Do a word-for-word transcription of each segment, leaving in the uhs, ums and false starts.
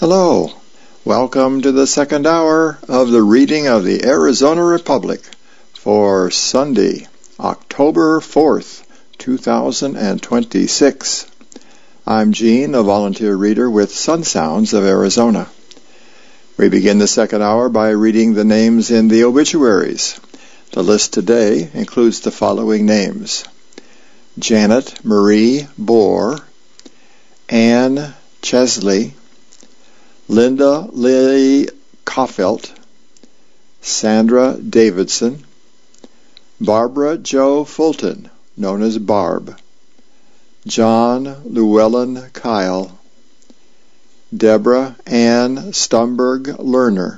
Hello, welcome to the second hour of the reading of the Arizona Republic for Sunday, October fourth, two thousand twenty-six. I'm Gene, a volunteer reader with Sun Sounds of Arizona. We begin the second hour by reading the names in the obituaries. The list today includes the following names: Janet Marie Bohr, Anne Chesley, Linda Lily Koffelt, Sandra Davidson, Barbara Jo Fulton, known as Barb, John Llewellyn Kyle, Deborah Ann Stumberg Lerner,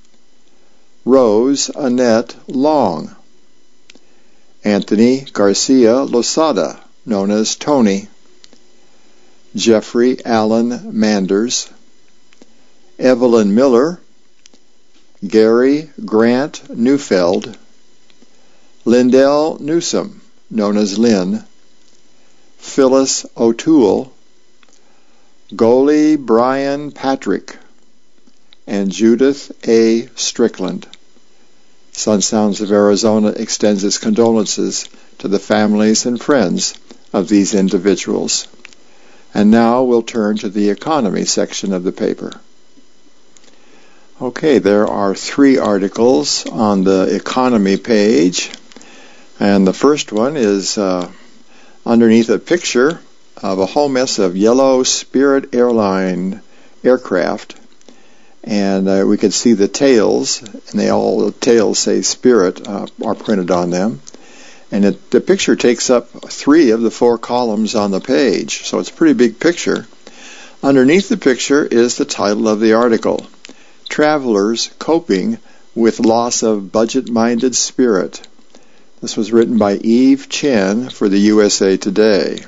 Rose Annette Long, Anthony Garcia Losada, known as Tony, Jeffrey Allen Manders, Evelyn Miller, Gary Grant Neufeld, Lindell Newsom, known as Lynn, Phyllis O'Toole, Goalie Brian Patrick, and Judith A. Strickland. Sun Sounds of Arizona extends its condolences to the families and friends of these individuals. And now we'll turn to the economy section of the paper. Okay, there are three articles on the economy page, and the first one is uh, underneath a picture of a whole mess of yellow Spirit airline aircraft, and uh, we can see the tails, and they all the tails say Spirit uh, are printed on them, and it, the picture takes up three of the four columns on the page, so it's a pretty big picture. Underneath the picture is the title of the article: Travelers Coping with Loss of Budget-Minded Spirit. This was written by Eve Chen for the U S A Today.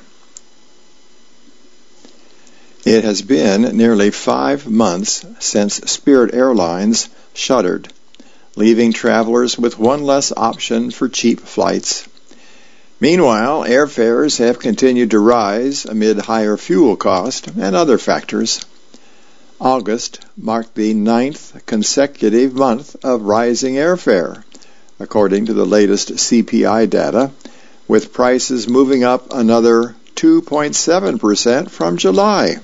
It has been nearly five months since Spirit Airlines shuttered, leaving travelers with one less option for cheap flights. Meanwhile, airfares have continued to rise amid higher fuel costs and other factors. August marked the ninth consecutive month of rising airfare, according to the latest C P I data, with prices moving up another two point seven percent from July.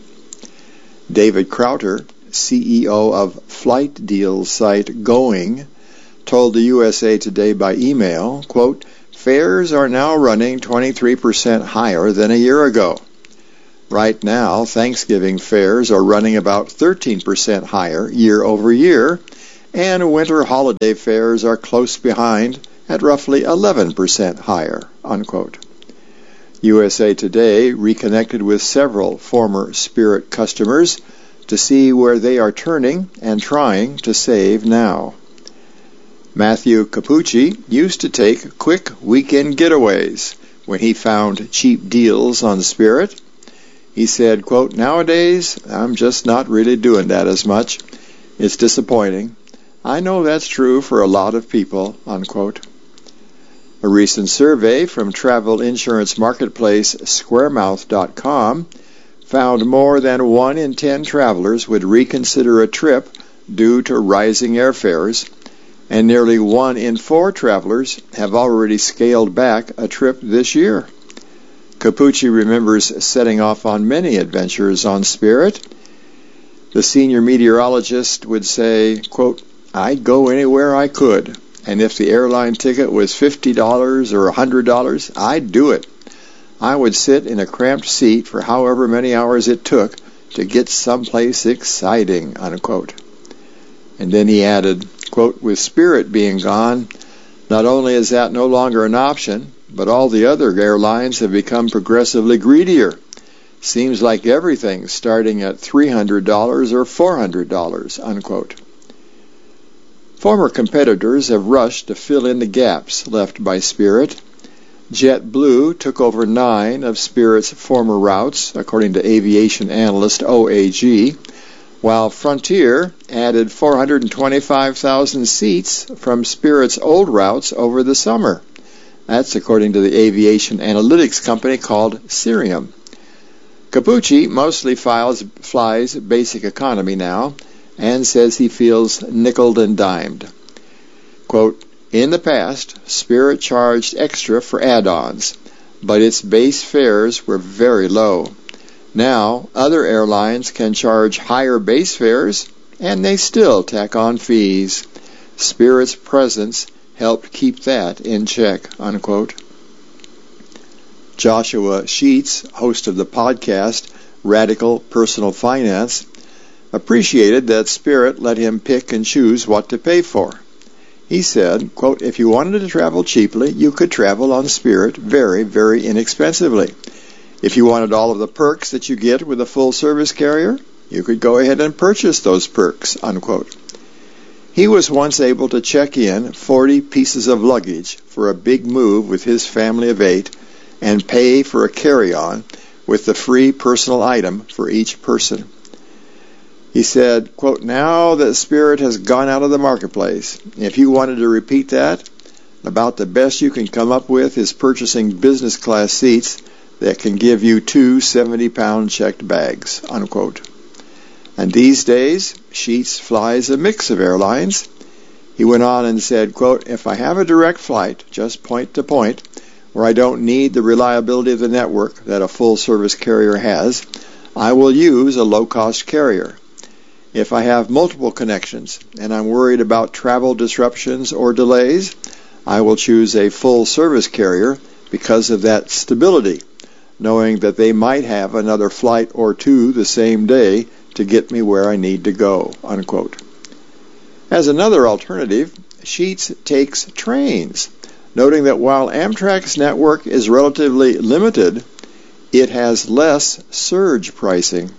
David Crowter, C E O of flight deals site Going, told the U S A Today by email, quote, "Fares are now running twenty-three percent higher than a year ago. Right now, Thanksgiving fares are running about thirteen percent higher year over year, and winter holiday fares are close behind at roughly eleven percent higher," unquote. U S A Today reconnected with several former Spirit customers to see where they are turning and trying to save now. Matthew Capucci used to take quick weekend getaways when he found cheap deals on Spirit. He said, quote, "Nowadays, I'm just not really doing that as much. It's disappointing. I know that's true for a lot of people," unquote. A recent survey from travel insurance marketplace Squaremouth dot com found more than one in ten travelers would reconsider a trip due to rising airfares, and nearly one in four travelers have already scaled back a trip this year. Capucci remembers setting off on many adventures on Spirit. The senior meteorologist would say, quote, "I'd go anywhere I could, and if the airline ticket was fifty dollars or one hundred dollars, I'd do it. I would sit in a cramped seat for however many hours it took to get someplace exciting," unquote. And then he added, quote, "With Spirit being gone, not only is that no longer an option, but all the other airlines have become progressively greedier. Seems like everything's starting at three hundred dollars or four hundred dollars, unquote. Former competitors have rushed to fill in the gaps left by Spirit. JetBlue took over nine of Spirit's former routes, according to aviation analyst O A G, while Frontier added four hundred twenty-five thousand seats from Spirit's old routes over the summer. That's according to the aviation analytics company called Cirium. Capucci mostly files, flies basic economy now and says he feels nickeled and dimed. Quote, in the past, Spirit charged extra for add-ons, but its base fares were very low. Now, other airlines can charge higher base fares, and they still tack on fees. Spirit's presence helped keep that in check, unquote. Joshua Sheets, host of the podcast Radical Personal Finance, appreciated that Spirit let him pick and choose what to pay for. He said, quote, if you wanted to travel cheaply, you could travel on Spirit very, very inexpensively. If you wanted all of the perks that you get with a full-service carrier, you could go ahead and purchase those perks, unquote. He was once able to check in forty pieces of luggage for a big move with his family of eight and pay for a carry-on with the free personal item for each person. He said, quote, now that Spirit has gone out of the marketplace, if you wanted to repeat that, about the best you can come up with is purchasing business class seats that can give you two seventy-pound checked bags, unquote. And these days, Sheets flies a mix of airlines. He went on and said, quote, if I have a direct flight, just point to point, where I don't need the reliability of the network that a full-service carrier has, I will use a low-cost carrier. If I have multiple connections and I'm worried about travel disruptions or delays, I will choose a full-service carrier because of that stability, knowing that they might have another flight or two the same day to get me where I need to go, unquote. As another alternative, Sheets takes trains, noting that while Amtrak's network is relatively limited, it has less surge pricing.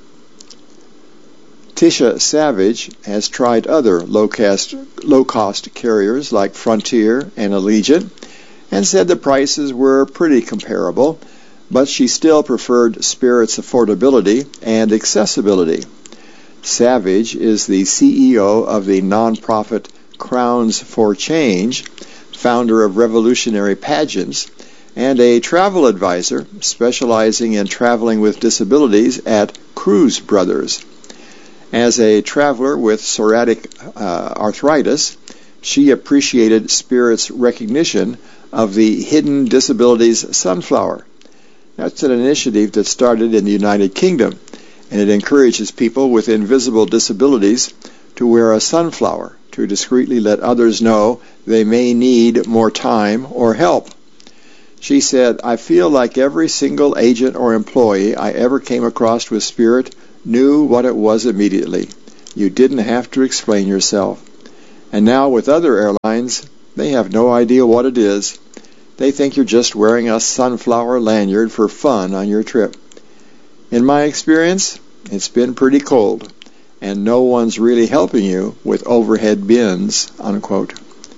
Tisha Savage has tried other low-cost, low-cost carriers like Frontier and Allegiant and said the prices were pretty comparable, but she still preferred Spirit's affordability and accessibility. Savage is the C E O of the nonprofit Crowns for Change, founder of Revolutionary Pageants, and a travel advisor specializing in traveling with disabilities at Cruise Brothers. As a traveler with psoriatic uh, arthritis, she appreciated Spirit's recognition of the Hidden Disabilities Sunflower. That's an initiative that started in the United Kingdom, and it encourages people with invisible disabilities to wear a sunflower to discreetly let others know they may need more time or help. She said, I feel like every single agent or employee I ever came across with Spirit knew what it was immediately. You didn't have to explain yourself. And now with other airlines, they have no idea what it is. They think you're just wearing a sunflower lanyard for fun on your trip. In my experience, it's been pretty cold, and no one's really helping you with overhead bins, unquote.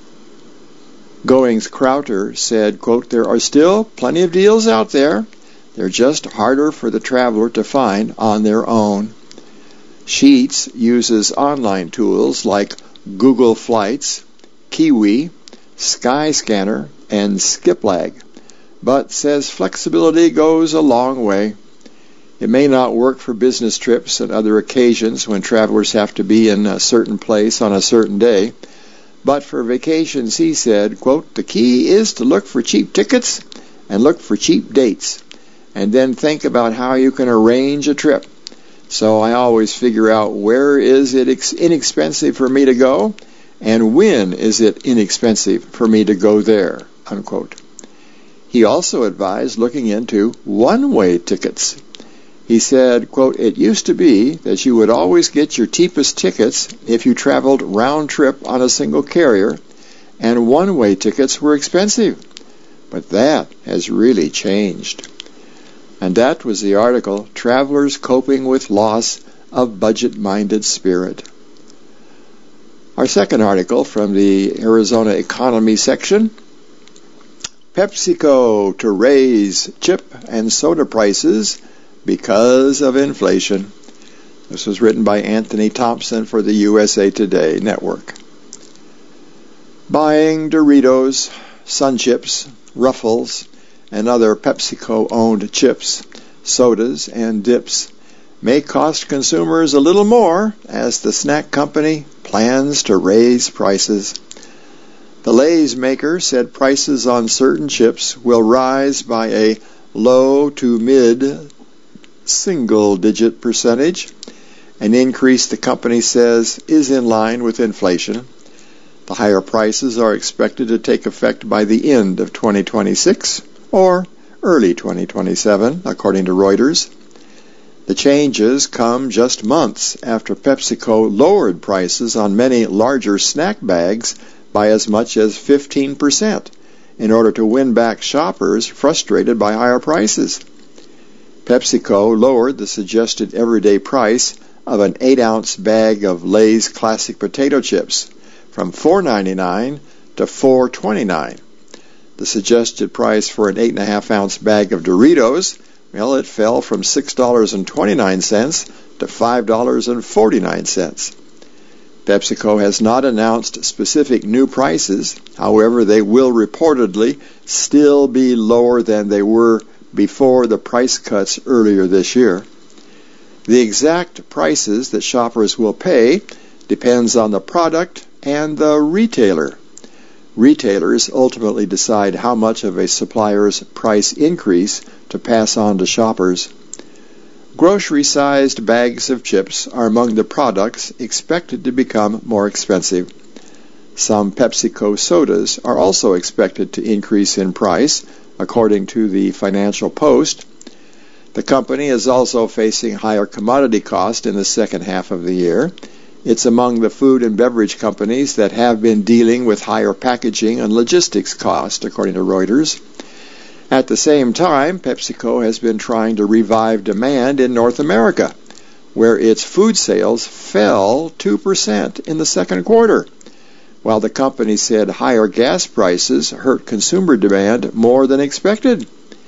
Goings Crowther said, quote, there are still plenty of deals out there. They're just harder for the traveler to find on their own. Sheets uses online tools like Google Flights, Kiwi, Skyscanner, and Skiplag, but says flexibility goes a long way. It may not work for business trips and other occasions when travelers have to be in a certain place on a certain day, but for vacations, he said, quote, the key is to look for cheap tickets and look for cheap dates, and then think about how you can arrange a trip. So I always figure out where is it ex- inexpensive for me to go, and when is it inexpensive for me to go there, unquote. He also advised looking into one-way tickets. He said, quote, it used to be that you would always get your cheapest tickets if you traveled round trip on a single carrier, and one-way tickets were expensive. But that has really changed. And that was the article, Travelers Coping with Loss of Budget-Minded Spirit. Our second article from the Arizona Economy section, PepsiCo to raise chip and soda prices because of inflation. This was written by Anthony Thompson for the U S A Today Network. Buying Doritos, Sun Chips, Ruffles, and other PepsiCo-owned chips sodas, and dips may cost consumers a little more as the snack company plans to raise prices. The Lay's maker said prices on certain chips will rise by a low to mid single-digit percentage, an increase the company says is in line with inflation. The higher prices are expected to take effect by the end of twenty twenty-six or early twenty twenty-seven, according to Reuters. The changes come just months after PepsiCo lowered prices on many larger snack bags by as much as fifteen percent in order to win back shoppers frustrated by higher prices. PepsiCo lowered the suggested everyday price of an eight ounce bag of Lay's classic potato chips from four ninety-nine to four twenty-nine. The suggested price for an eight and a half ounce bag of Doritos, well, it fell from six dollars and twenty-nine cents to five dollars and forty-nine cents. PepsiCo has not announced specific new prices. However, they will reportedly still be lower than they were before the price cuts earlier this year. The exact prices that shoppers will pay depends on the product and the retailer. Retailers ultimately decide how much of a supplier's price increase to pass on to shoppers. Grocery-sized bags of chips are among the products expected to become more expensive. Some PepsiCo sodas are also expected to increase in price, according to the Financial Post. The company is also facing higher commodity costs in the second half of the year. It's among the food and beverage companies that have been dealing with higher packaging and logistics costs, according to Reuters. At the same time, PepsiCo has been trying to revive demand in North America, where its food sales fell two percent in the second quarter, while the company said higher gas prices hurt consumer demand more than expected.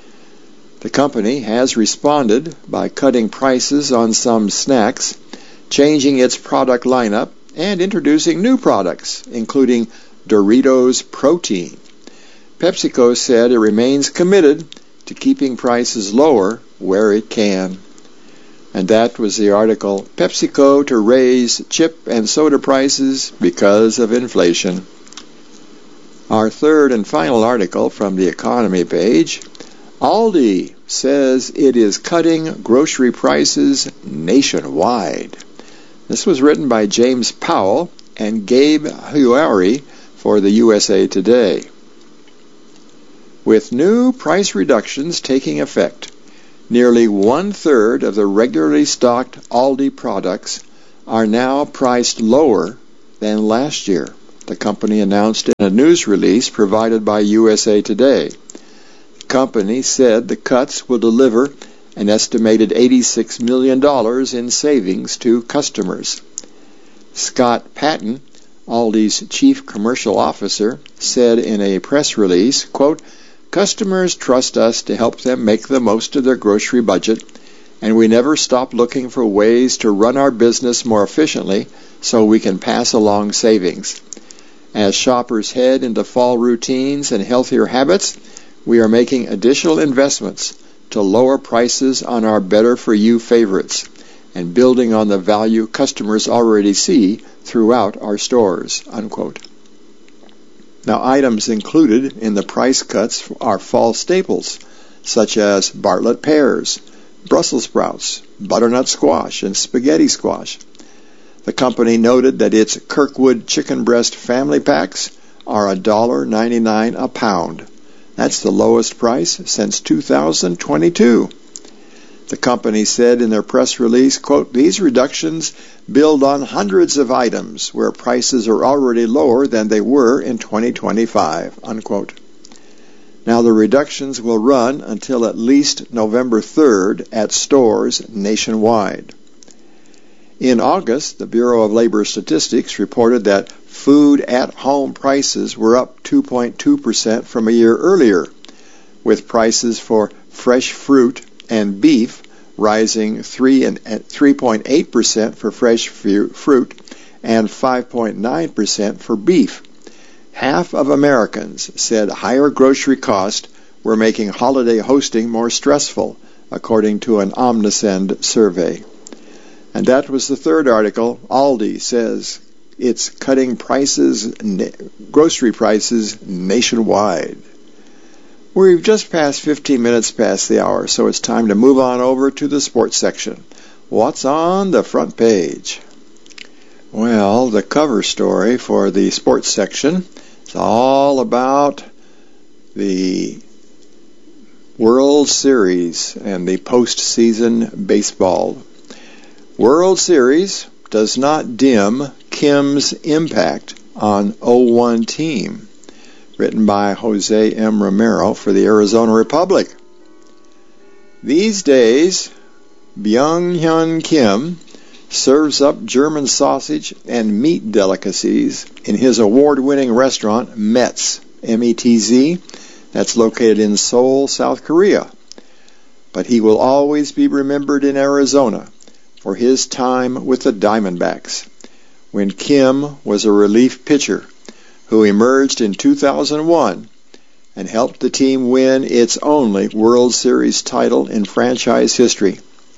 The company has responded by cutting prices on some snacks, changing its product lineup, and introducing new products, including Doritos Protein. PepsiCo said it remains committed to keeping prices lower where it can. And that was the article, PepsiCo to raise chip and soda prices because of inflation. Our third and final article from the economy page, Aldi says it is cutting grocery prices nationwide. This was written by James Powell and Gabe Huari for the U S A Today. With new price reductions taking effect, nearly one-third of the regularly stocked Aldi products are now priced lower than last year, the company announced in a news release provided by U S A Today. The company said the cuts will deliver an estimated eighty-six million dollars in savings to customers. Scott Patton, Aldi's chief commercial officer, said in a press release, quote, "Customers trust us to help them make the most of their grocery budget, and we never stop looking for ways to run our business more efficiently so we can pass along savings. As shoppers head into fall routines and healthier habits, we are making additional investments to lower prices on our better-for-you favorites and building on the value customers already see throughout our stores," unquote. Now, items included in the price cuts are fall staples, such as Bartlett pears, Brussels sprouts, butternut squash, and spaghetti squash. The company noted that its Kirkwood chicken breast family packs are one dollar and ninety-nine cents a pound. That's the lowest price since two thousand twenty-two. The company said in their press release, quote, "These reductions build on hundreds of items where prices are already lower than they were in twenty twenty-five," unquote. Now, the reductions will run until at least November third at stores nationwide. In August, the Bureau of Labor Statistics reported that food at-home prices were up two point two percent from a year earlier, with prices for fresh fruit and beef rising three and three point eight percent for fresh fruit and five point nine percent for beef. Half of Americans said higher grocery costs were making holiday hosting more stressful, according to an Omnisend survey. And that was the third article. Aldi says it's cutting prices, grocery prices nationwide. We've just passed fifteen minutes past the hour, so it's time to move on over to the sports section. What's on the front page? Well, the cover story for the sports section is all about the World Series and the postseason baseball. World Series does not dim Kim's impact on oh one team. Written by Jose M. Romero for the Arizona Republic. These days, Byung-Hyun Kim serves up German sausage and meat delicacies in his award-winning restaurant, Metz, M E T Z, that's located in Seoul, South Korea. But he will always be remembered in Arizona for his time with the Diamondbacks, when Kim was a relief pitcher who emerged in two thousand one and helped the team win its only World Series title in franchise history.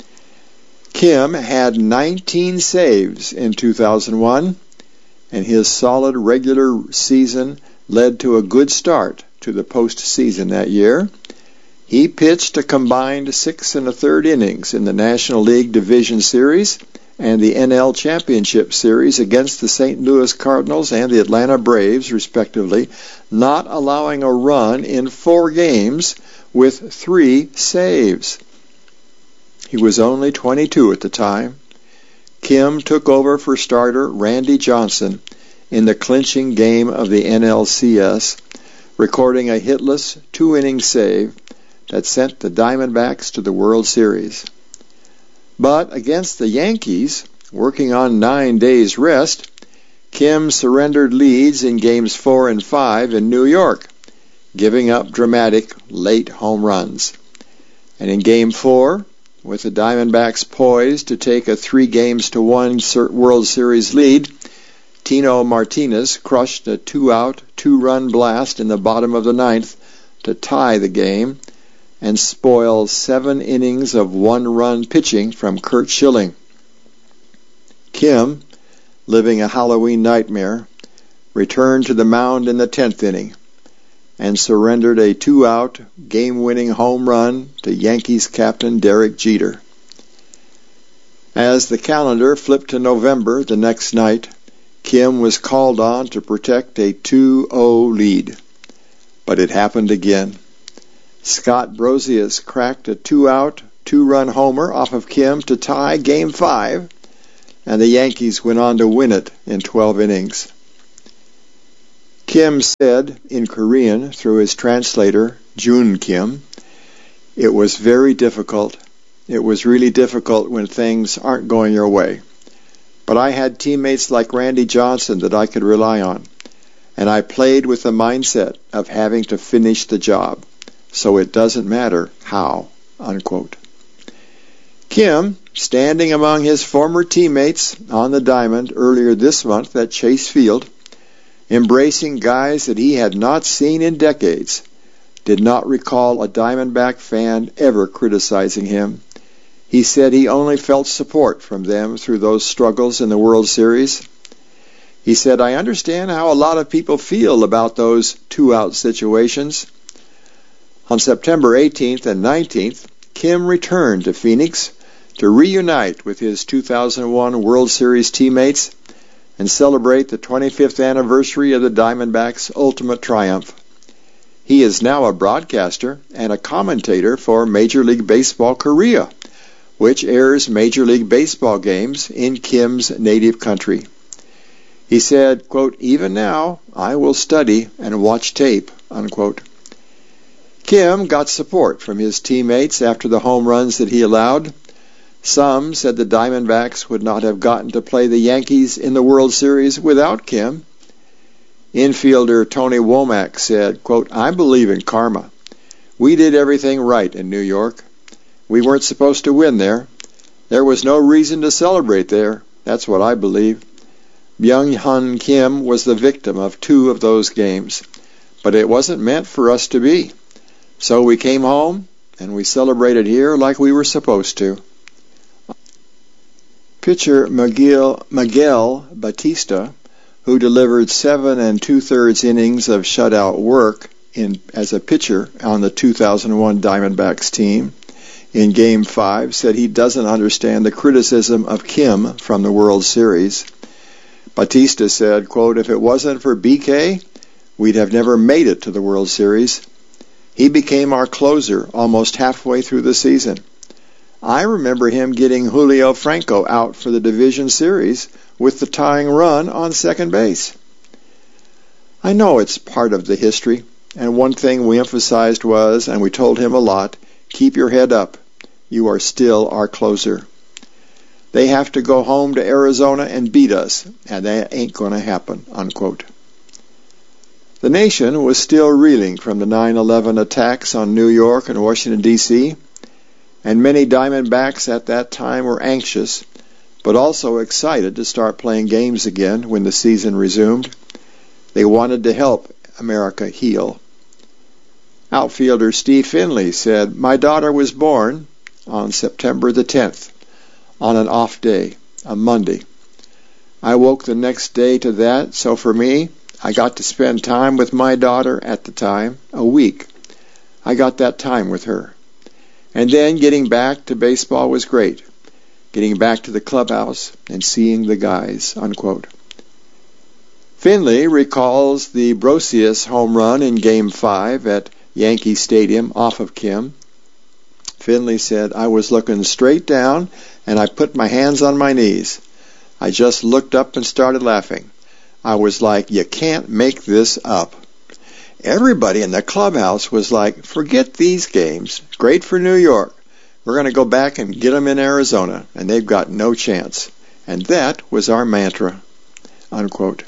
Kim had nineteen saves in two thousand one, and his solid regular season led to a good start to the postseason that year. He pitched a combined six and a third innings in the National League Division Series and the N L Championship Series against the Saint Louis Cardinals and the Atlanta Braves, respectively, not allowing a run in four games with three saves. He was only twenty-two at the time. Kim took over for starter Randy Johnson in the clinching game of the N L C S, recording a hitless two-inning save that sent the Diamondbacks to the World Series. But against the Yankees, working on nine days rest, Kim surrendered leads in games four and five in New York, giving up dramatic late home runs. And in game four, with the Diamondbacks poised to take a three games to one World Series lead, Tino Martinez crushed a two-out, two-run blast in the bottom of the ninth to tie the game and spoil seven innings of one-run pitching from Curt Schilling. Kim, living a Halloween nightmare, returned to the mound in the tenth inning and surrendered a two-out, game-winning home run to Yankees captain Derek Jeter. As the calendar flipped to November the next night, Kim was called on to protect a two oh lead. But it happened again. Scott Brosius cracked a two-out, two-run homer off of Kim to tie Game five, and the Yankees went on to win it in twelve innings. Kim said in Korean through his translator, Jun Kim, "It was very difficult. It was really difficult when things aren't going your way. But I had teammates like Randy Johnson that I could rely on, and I played with the mindset of having to finish the job. So it doesn't matter how," unquote. Kim, standing among his former teammates on the diamond earlier this month at Chase Field, embracing guys that he had not seen in decades, did not recall a Diamondback fan ever criticizing him. He said he only felt support from them through those struggles in the World Series. He said, "I understand how a lot of people feel about those two-out situations." On September eighteenth and nineteenth, Kim returned to Phoenix to reunite with his two thousand one World Series teammates and celebrate the twenty-fifth anniversary of the Diamondbacks' ultimate triumph. He is now a broadcaster and a commentator for Major League Baseball Korea, which airs Major League Baseball games in Kim's native country. He said, quote, "Even now, I will study and watch tape," unquote. Kim got support from his teammates after the home runs that he allowed. Some said the Diamondbacks would not have gotten to play the Yankees in the World Series without Kim. Infielder Tony Womack said, quote, "I believe in karma. We did everything right in New York. We weren't supposed to win there. There was no reason to celebrate there. That's what I believe. Byung-Hyun Kim was the victim of two of those games, but it wasn't meant for us to be. So we came home, and we celebrated here like we were supposed to. Pitcher Miguel, Miguel Batista, who delivered seven and two-thirds innings of shutout work in, as a pitcher on the two thousand one Diamondbacks team, in Game five, said he doesn't understand the criticism of Kim from the World Series. Batista said, quote, "If it wasn't for B K, we'd have never made it to the World Series. He became our closer almost halfway through the season. I remember him getting Julio Franco out for the division series with the tying run on second base." I know it's part of the history, and one thing we emphasized was, and we told him a lot, keep your head up. You are still our closer. They have to go home to Arizona and beat us, and that ain't going to happen, unquote. The nation was still reeling from the nine eleven attacks on New York and Washington, D C, and many Diamondbacks at that time were anxious, but also excited to start playing games again when the season resumed. They wanted to help America heal. Outfielder Steve Finley said, "My daughter was born on September the tenth, on an off day, a Monday. I woke the next day to that, so for me, I got to spend time with my daughter at the time, a week. I got that time with her. And then getting back to baseball was great, getting back to the clubhouse and seeing the guys," unquote. Finley recalls the Brosius home run in Game five at Yankee Stadium off of Kim. Finley said, "I was looking straight down and I put my hands on my knees. I just looked up and started laughing. I was like, you can't make this up." Everybody in the clubhouse was like, "Forget these games. Great for New York. We're going to go back and get them in Arizona, and they've got no chance." And that was our mantra, unquote.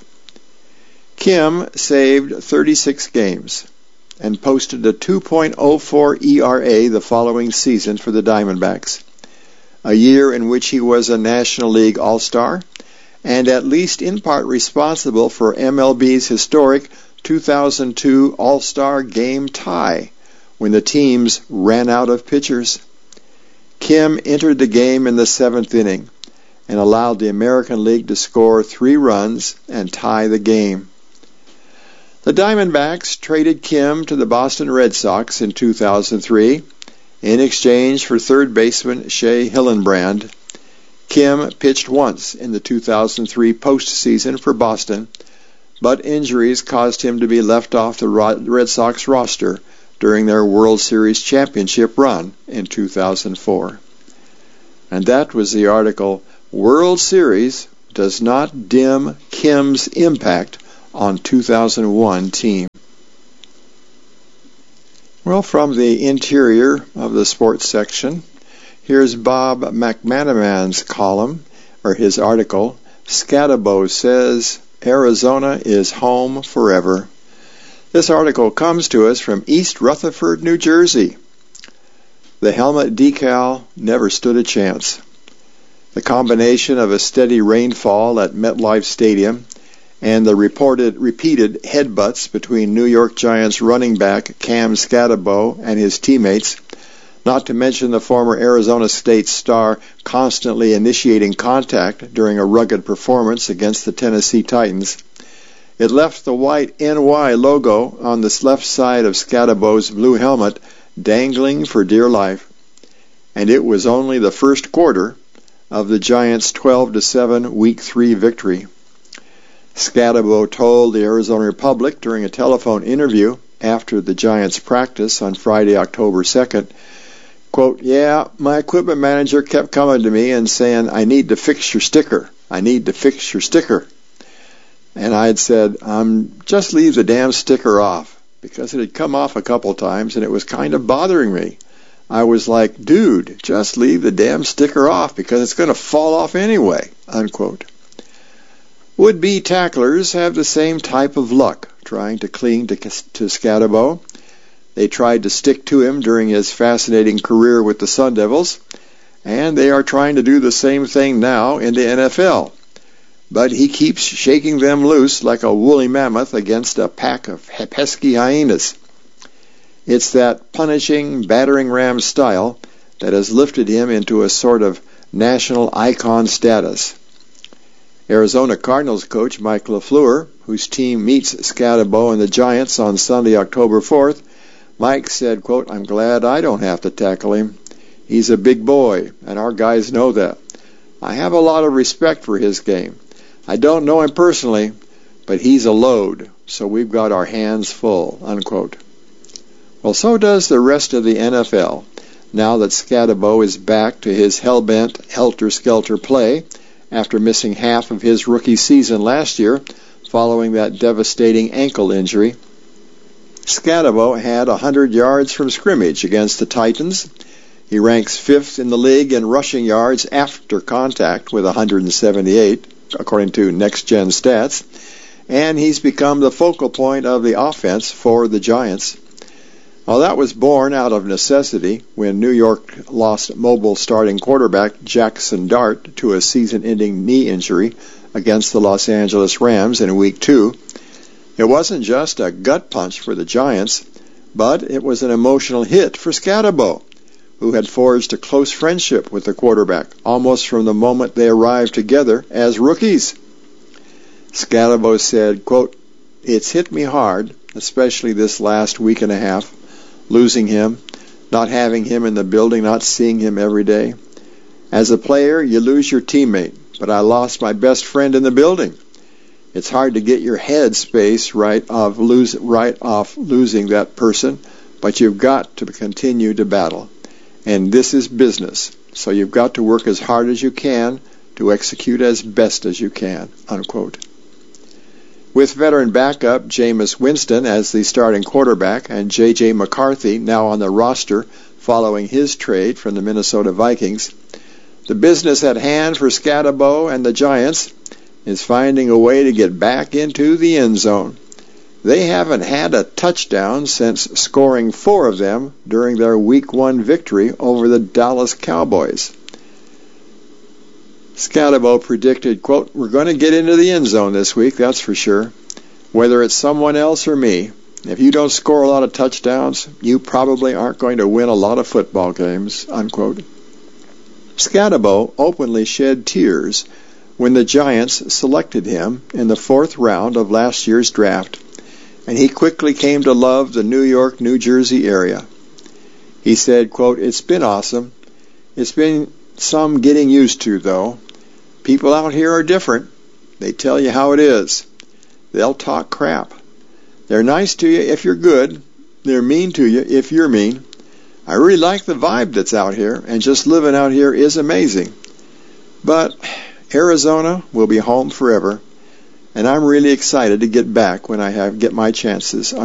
Kim saved thirty-six games and posted a two point oh four E R A the following season for the Diamondbacks, a year in which he was a National League All-Star and at least in part responsible for M L B's historic two thousand two All-Star Game tie when the teams ran out of pitchers. Kim entered the game in the seventh inning and allowed the American League to score three runs and tie the game. The Diamondbacks traded Kim to the Boston Red Sox in two thousand three in exchange for third baseman Shea Hillenbrand. Kim pitched once in the two thousand three postseason for Boston, but injuries caused him to be left off the Red Sox roster during their World Series championship run in two thousand four. And that was the article, "World Series Does Not Dim Kim's Impact on two thousand one Team." Well, from the interior of the sports section, here's Bob McManaman's column, or his article, "Scatabo Says Arizona is Home Forever." This article comes to us from East Rutherford, New Jersey. The helmet decal never stood a chance. The combination of a steady rainfall at MetLife Stadium and the reported repeated headbutts between New York Giants running back Cam Scatabo and his teammates, not to mention the former Arizona State star constantly initiating contact during a rugged performance against the Tennessee Titans, it left the white N Y logo on the left side of Scatabo's blue helmet dangling for dear life. And it was only the first quarter of the Giants' twelve to seven Week three victory. Scatabo told the Arizona Republic during a telephone interview after the Giants' practice on Friday, October second, quote, "Yeah, my equipment manager kept coming to me and saying, 'I need to fix your sticker. I need to fix your sticker.' And I had said, um, just leave the damn sticker off, because it had come off a couple times and it was kind of bothering me. I was like, dude, just leave the damn sticker off because it's going to fall off anyway," unquote. Would-be tacklers have the same type of luck trying to cling to, to Scatabo. They tried to stick to him during his fascinating career with the Sun Devils, and they are trying to do the same thing now in the N F L. But he keeps shaking them loose like a woolly mammoth against a pack of pesky hyenas. It's that punishing, battering ram style that has lifted him into a sort of national icon status. Arizona Cardinals coach Mike LaFleur, whose team meets Scatterbo and the Giants on Sunday, October fourth, Mike said, quote, "I'm glad I don't have to tackle him. He's a big boy, and our guys know that. I have a lot of respect for his game. I don't know him personally, but he's a load, so we've got our hands full," unquote. Well, so does the rest of the N F L, now that Scatterbo is back to his hell-bent, helter-skelter play after missing half of his rookie season last year following that devastating ankle injury. Scatterbo had one hundred yards from scrimmage against the Titans. He ranks fifth in the league in rushing yards after contact with one hundred seventy-eight, according to Next Gen Stats, and he's become the focal point of the offense for the Giants. Well, that was born out of necessity when New York lost mobile starting quarterback Jackson Dart to a season-ending knee injury against the Los Angeles Rams in Week two. It wasn't just a gut punch for the Giants, but it was an emotional hit for Scatterbo, who had forged a close friendship with the quarterback almost from the moment they arrived together as rookies. Scatterbo said, quote, "It's hit me hard, especially this last week and a half, losing him, not having him in the building, not seeing him every day. As a player, you lose your teammate, but I lost my best friend in the building. It's hard to get your head space right off, lose, right off losing that person, but you've got to continue to battle. And this is business, so you've got to work as hard as you can to execute as best as you can," unquote. With veteran backup Jameis Winston as the starting quarterback and J J McCarthy now on the roster following his trade from the Minnesota Vikings, the business at hand for Scatterbo and the Giants is finding a way to get back into the end zone. They haven't had a touchdown since scoring four of them during their Week one victory over the Dallas Cowboys. Scatterbo predicted, quote, "We're going to get into the end zone this week, that's for sure. Whether it's someone else or me, if you don't score a lot of touchdowns, you probably aren't going to win a lot of football games," unquote. Scatterbo openly shed tears when the Giants selected him in the fourth round of last year's draft, and he quickly came to love the New York, New Jersey area. He said, quote, "It's been awesome. It's been some getting used to, though. People out here are different. They tell you how it is. They'll talk crap. They're nice to you if you're good. They're mean to you if you're mean. I really like the vibe that's out here, and just living out here is amazing. But Arizona will be home forever, and I'm really excited to get back when I have get my chances."